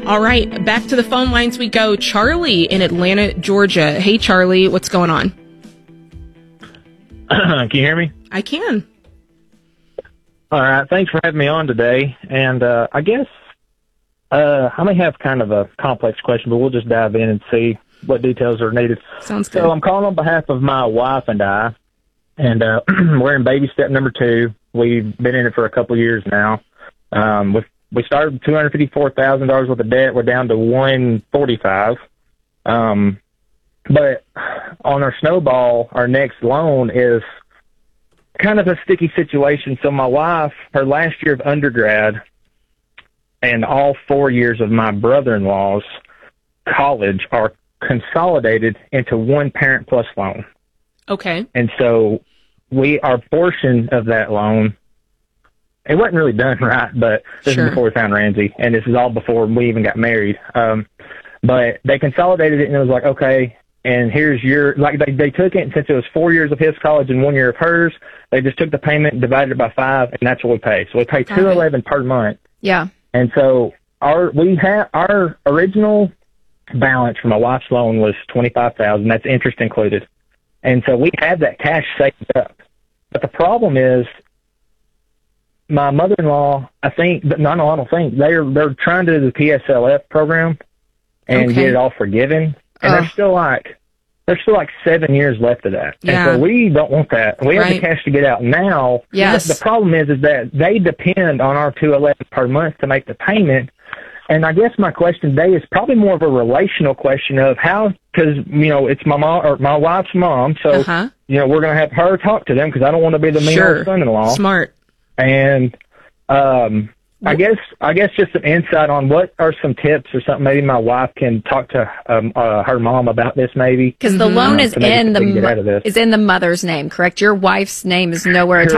All right, back to the phone lines we go. Charlie in Atlanta, Georgia. Hey, Charlie, what's going on? Can you hear me? I can. All right. Thanks for having me on today. And I guess I may have kind of a complex question, but we'll just dive in and see what details are needed. Sounds good. So I'm calling on behalf of my wife and I, and we're in baby step number 2. We've been in it for a couple of years now. We started with $254,000 worth of debt. We're down to $145,000. But on our snowball, our next loan is kind of a sticky situation. So my wife, her last year of undergrad and all 4 years of my brother-in-law's college are consolidated into one Parent Plus loan. Okay. And so our portion of that loan, it wasn't really done right, but this is before we found Ramsey, and this is all before we even got married. But they consolidated it, and it was like, okay, and here's they took it, and since it was 4 years of his college and 1 year of hers, they just took the payment and divided it by 5, and that's what we pay. So we pay $211 per month. Yeah. And so our original balance for my wife's loan was $25,000. That's interest included. And so we had that cash saved up. But the problem is, my mother-in-law, I don't think they're trying to do the PSLF program and get it all forgiven, and there's still like 7 years left of that. Yeah. And so we don't want that. We have the cash to get out now. Yes. The problem is that they depend on our $211 per month to make the payment. And I guess my question today is probably more of a relational question of how, because, it's my mom or my wife's mom. So, we're going to have her talk to them because I don't want to be the mean old son-in-law. Smart. And I guess just some insight on what are some tips or something. Maybe my wife can talk to her mom about this, maybe because the loan is in the the mother's name, correct? Your wife's name is nowhere.